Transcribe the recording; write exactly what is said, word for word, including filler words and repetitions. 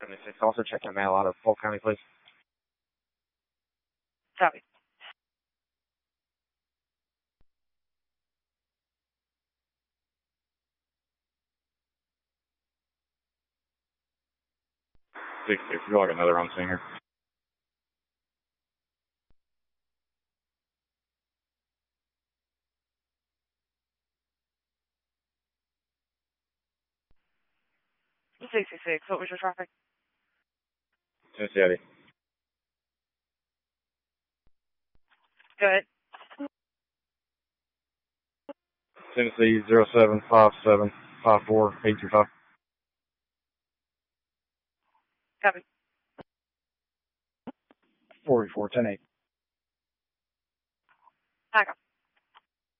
seventy-six, also check the mail out of Polk County, please. Copy. six six, we got like another on scene here. sixty-six, what was your traffic? Tennessee I D. Go ahead. Tennessee zero seven five seven five four eight two five. Copy. forty-four ten eight. Back up.